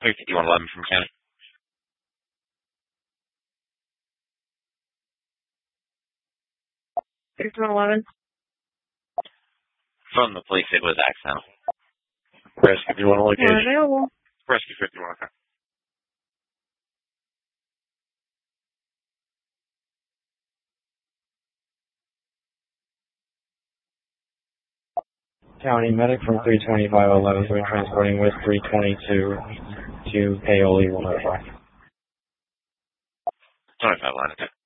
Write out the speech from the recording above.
35111 from County. From the police, it was accidental. Rescue 51 location. Available. Rescue 51. Okay. County medic from 32511, we're transporting with 322 to Paoli 105. 25 line attack.